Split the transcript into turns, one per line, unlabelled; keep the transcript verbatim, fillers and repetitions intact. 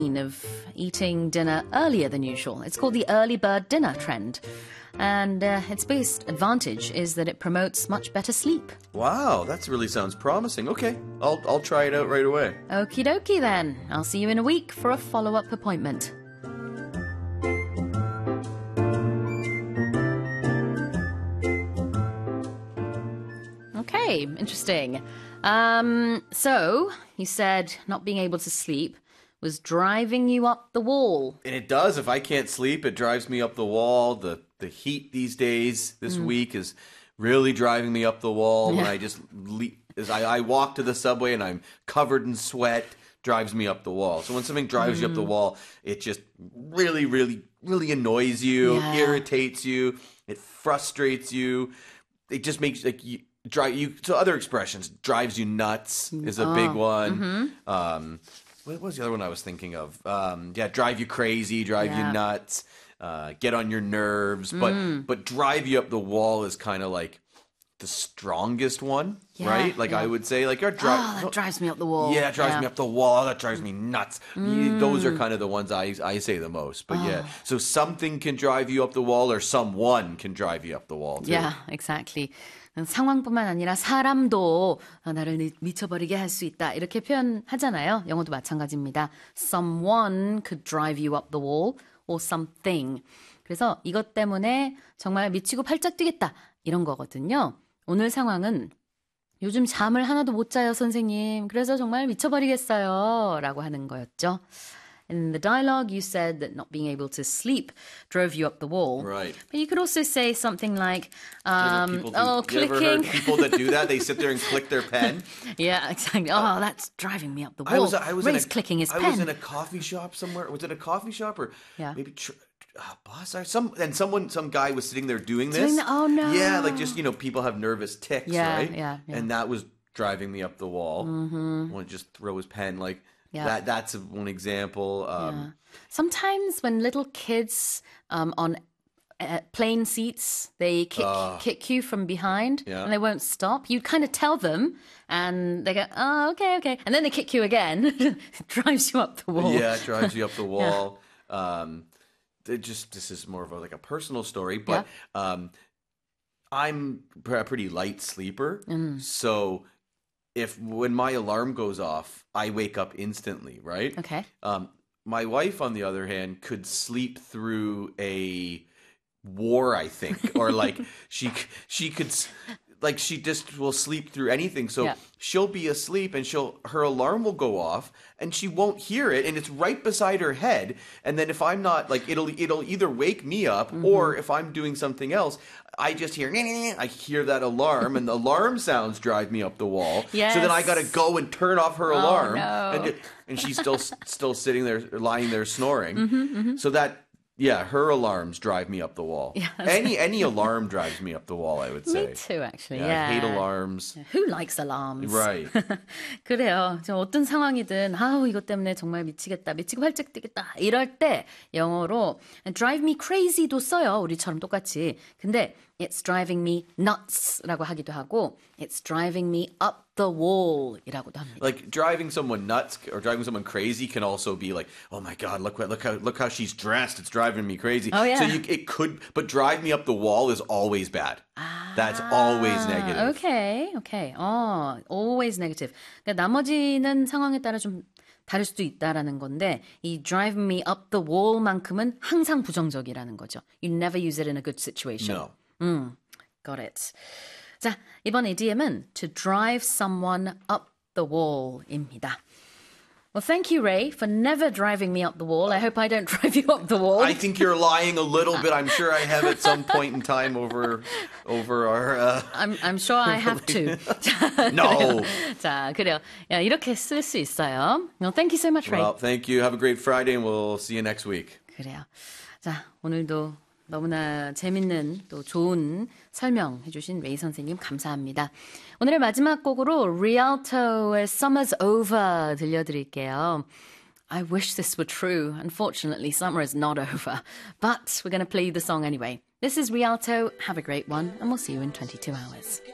of eating dinner earlier than usual. It's called the early bird dinner trend. And uh, its biggest advantage is that it promotes much better sleep.
Wow, that really sounds promising. Okay, I'll I'll try it out right away.
Okie dokie then. I'll see you in a week for a follow-up appointment. Okay, interesting. Um, so, you said not being able to sleep was driving you up the wall.
And it does. If I can't sleep, it drives me up the wall. The the heat these days, this mm. week, is really driving me up the wall. Yeah. When I just le- as I, I walk to the subway and I'm covered in sweat, drives me up the wall. So when something drives mm. you up the wall, it just really, really, really annoys you, yeah. irritates you, it frustrates you. It just makes like you drive you. So other expressions, drives you nuts is a oh. big one. Mm-hmm. Um, what was the other one I was thinking of? Um, yeah, drive you crazy, drive yeah. you nuts, uh, get on your nerves. But mm. but drive you up the wall is kind of like the strongest one, yeah, right? Like yeah. I would say, like, oh, dri-
oh, that drives me up the wall.
Yeah, it drives
yeah.
me up the wall. That drives me nuts. Mm. Those are kind of the ones I I say the most. But oh. yeah, so something can drive you up the wall, or someone can drive you up the wall too.
Yeah, exactly. 상황뿐만 아니라 사람도 나를 미쳐버리게 할 수 있다. 이렇게 표현하잖아요. 영어도 마찬가지입니다. Someone could drive you up the wall or something. 그래서 이것 때문에 정말 미치고 팔짝 뛰겠다. 이런 거거든요. 오늘 상황은 요즘 잠을 하나도 못 자요, 선생님. 그래서 정말 미쳐버리겠어요. 라고 하는 거였죠. In the dialogue, you said that not being able to sleep drove you up the wall.
Right.
But you could also say something like, um,
do,
oh,
you
clicking.
You ever heard people that do that? They sit there and click their pen.
Yeah, exactly. Oh, that's driving me up the wall.
I was, I was
Ray's
in a,
clicking his
I
pen.
was in a coffee shop somewhere. Was it a coffee shop or
yeah.
maybe tr- uh, boss or some? And someone, some guy was sitting there doing this.
Doing the, oh no.
Yeah, like just you know, people have nervous tics,
yeah,
right?
Yeah, yeah.
And that was driving me up the wall.
Mm-hmm.
Want to just throw his pen like.
Yeah.
That that's one example. Um,
yeah. Sometimes when little kids um, on uh, plane seats, they kick uh, kick you from behind
yeah.
and they won't stop. You kind of tell them and they go, oh, okay, okay. And then they kick you again. It drives you up the wall.
Yeah, it drives you up the wall. yeah. um, it just This is more of a, like a personal story, but yeah. um, I'm a pretty light sleeper. Mm. So if when my alarm goes off, I wake up instantly, right?
Okay.
Um, my wife, on the other hand, could sleep through a war, I think, or like she she could like she just will sleep through anything. So yeah. she'll be asleep and she'll her alarm will go off and she won't hear it, and it's right beside her head. And then if I'm not like it'll it'll either wake me up mm-hmm. or if I'm doing something else, I just hear, I hear that alarm, and the alarm sounds drive me up the wall.
Yes.
So then I got to go and turn off her alarm.
Oh, no.
and, and she's still still sitting there, lying there snoring.
Mm-hmm, mm-hmm.
So that, yeah, her alarms drive me up the wall.
Yes.
Any any alarm drives me up the wall, I would say.
Me too, actually.
Yeah,
yeah.
I hate alarms.
Who likes alarms?
Right.
그래요. 저 어떤 상황이든 아우 이것 때문에 정말 미치겠다, 미치고 팔짝 뛰겠다 이럴 때 영어로 drive me crazy도 써요. 우리처럼 똑같이. 근데 it's driving me nuts라고 하기도 하고 it's driving me up the wall이라고도 합니다.
Like driving someone nuts or driving someone crazy can also be like, oh my god, look what look how look how she's dressed. It's driving me crazy.
Oh yeah.
So you, it could, but drive me up the wall is always bad.
아,
That's always negative.
Okay, okay. 어, always negative. 그러니까 나머지는 상황에 따라 좀 다를 수도 있다라는 건데 이 drive me up the wall만큼은 항상 부정적이라는 거죠. You never use it in a good situation.
No.
음, got it. 자, 이번 이디엠은 to drive someone up the wall입니다. Well, thank you, Ray, for never driving me up the wall. I hope I don't drive you up the wall.
I think you're lying a little bit. I'm sure I have at some point in time over over our. Uh...
I'm I'm sure I have to.
No.
자, 그래요. 야, 이렇게 쓸 수 있어요. Well, thank you so much, Ray.
Well, thank you. Have a great Friday, and we'll see you next week.
그래요. 자, 오늘도 너무나 재밌는 또 좋은 설명해 주신 레이 선생님 감사합니다. 오늘의 마지막 곡으로 Rialto의 Summer's Over 들려드릴게요. I wish this were true. Unfortunately, summer is not over. But we're going to play the song anyway. This is Rialto. Have a great one, and we'll see you in twenty-two hours.